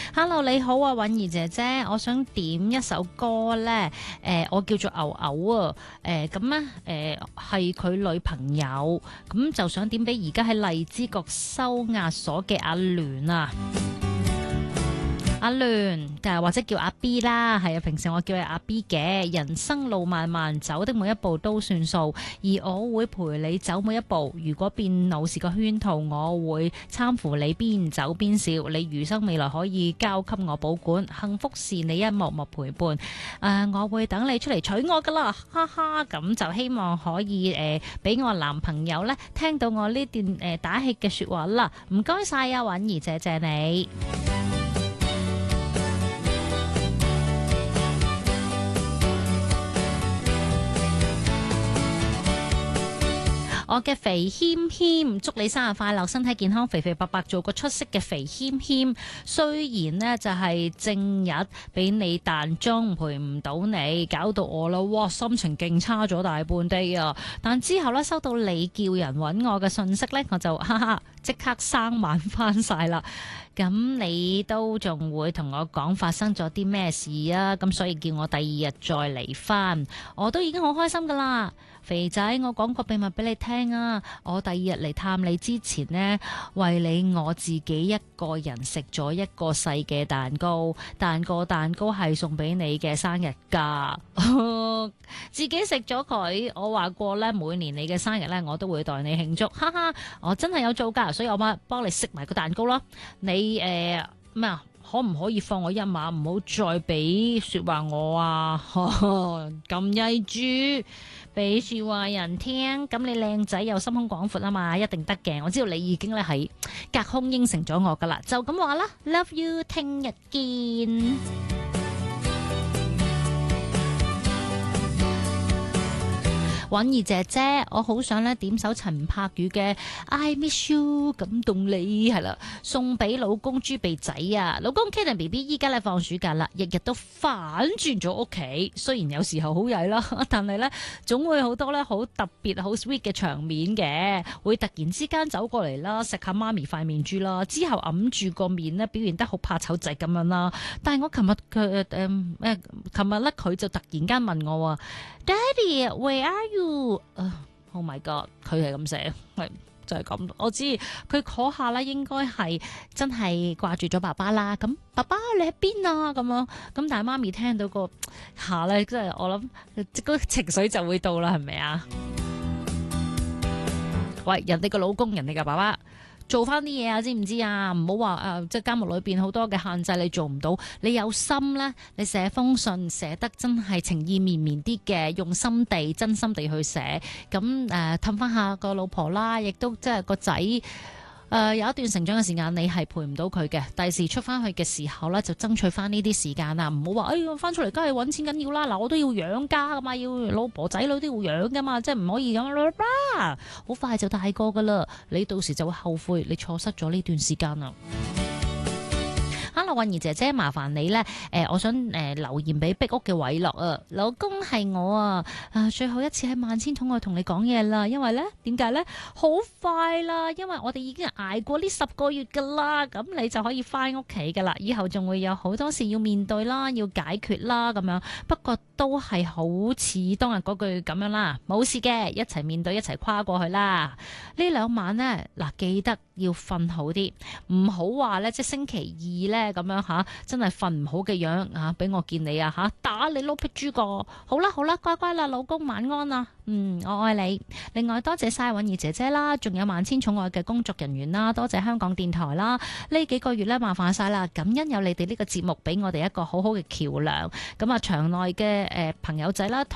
Hello，你好啊，允兒姐姐，我想點一首歌呢。我叫做牛牛啊。咁咧，係佢女朋友，咁就想點俾而家喺荔枝角收押所嘅阿聯啊。阿聯，或者叫阿 B 啦，係啊，平時我叫佢阿 B 嘅。人生路漫漫，走的每一步都算數，而我會陪你走每一步。如果變老是個圈套，我會攙扶你邊走邊笑。你餘生未來可以交給我保管，幸福是你一幕幕陪伴。我會等你出嚟娶我噶啦，哈哈。咁就希望可以俾我男朋友呢聽到我呢段打氣嘅說話啦。唔該晒啊，允兒，謝謝你。我嘅肥謙謙，祝你生日快樂，身體健康，肥肥白白，做個出色嘅肥謙謙。雖然呢就係正日俾你彈鐘陪唔到你，搞到我啦，哇，心情勁差咗大半地啊！但之後呢，收到你叫人揾我嘅信息呢，我就哈哈即刻生猛翻晒啦。咁你都仲會同我講發生咗啲咩事啊？咁所以叫我第二日再嚟翻，我都已經好開心噶啦。肥仔，我講個秘密俾你聽啊！我第二日嚟探你之前呢，為你我自己一個人食咗一個細嘅蛋糕，蛋糕係送俾你嘅生日噶，自己食咗佢。我話過呢，每年你嘅生日呢，我都會代你慶祝，哈哈！我真係有做噶，所以我幫你食埋個蛋糕咯。你咩啊？可唔可以放我一馬，唔好再俾說話我啊？咁曳豬，俾說話人聽，咁你靚仔又心胸廣闊啊嘛，一定得嘅。我知道你已經咧係隔空應承咗我噶啦，就咁話啦 ，Love you， 聽日見。允兒姐姐，我好想咧點首陳柏宇嘅 I Miss You， 感動你係啦，送俾老公豬鼻仔啊！老公 Kitten BB 依家咧放暑假啦，日日都反轉咗屋企，雖然有時候好曳啦，但係咧總會好多咧好特別好 sweet 嘅場面嘅，會突然之間走過嚟啦，食下媽咪塊面珠啦，之後揞住個面咧表現得好怕醜仔咁樣啦。但係我琴日佢就突然間問我，Daddy where are you？Oh my god！ 佢係咁寫，係就係咁。我知佢嗰下咧，應該係真係掛住咗爸爸啦。咁爸爸你喺邊啊？咁樣咁，但係媽咪聽到個下咧，真係我諗個情緒就會到啦，係咪啊？喂，人哋個老公，人哋嘅爸爸。做翻啲嘢啊，知唔知啊？唔好話即係監獄裏邊好多嘅限制，你做唔到。你有心呢，你寫封信寫得真係情意綿綿啲嘅，用心地、真心地去寫。咁氹翻下個老婆啦，亦都即係個仔。有一段成長嘅時間，你係陪唔到佢嘅。第時出翻去嘅時候呢，就爭取翻呢啲時間啦。唔好話我翻出嚟梗係揾錢緊要啦。嗱，我都要養家噶嘛，要老婆仔女都要養噶嘛，即係唔可以咁啦。好快就大個噶啦，你到時就會後悔你錯失咗呢段時間啦。Hello， 允兒姐姐，麻煩你呢。我想留言俾壁屋嘅偉樂啊，老公係我啊，最後一次喺萬千寵愛同你講嘢啦，因為呢，點解呢？好快啦，因為我哋已經捱過呢10個月噶啦，咁你就可以翻屋企噶啦，以後仲會有好多事要面對啦，要解決啦咁樣，不過都係好似當日嗰句咁樣啦，冇事嘅，一齊面對，一齊跨過去啦。呢2晚呢，嗱，記得要瞓好啲，唔好話呢，即係星期2呢。咁樣吓，真係瞓唔好嘅樣啊！俾我見你啊吓，打你撈皮豬個！好啦好啦，乖乖啦，老公晚安啦，我愛你。另外多謝晒允兒姐姐啦，仲有萬千寵愛嘅工作人員啦，多謝香港電台啦，呢幾個月咧麻煩晒啦，感恩有你哋呢個節目俾我哋一個好好嘅橋樑。咁啊，場內嘅朋友仔啦。